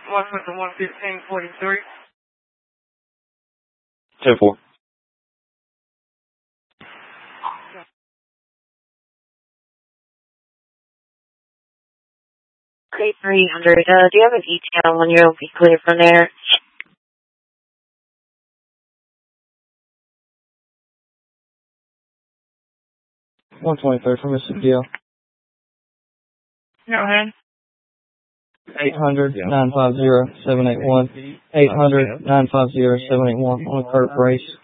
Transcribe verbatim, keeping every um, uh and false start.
one hundred one fifteen forty-three. ten four. Okay, three hundred. Uh, do you have an E T A when you'll be clear from there? one twenty-third from Mississippi. Go ahead. eight hundred nine five zero seven eight one. eight hundred nine five zero seven eight one on a Kurt Brace.